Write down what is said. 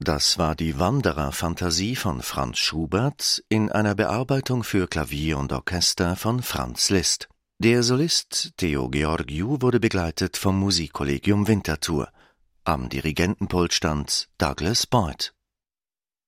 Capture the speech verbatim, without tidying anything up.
Das war die Wanderer-Fantasie von Franz Schubert in einer Bearbeitung für Klavier und Orchester von Franz Liszt. Der Solist Theo Georgiou wurde begleitet vom Musikkollegium Winterthur. Am Dirigentenpult stand Douglas Boyd.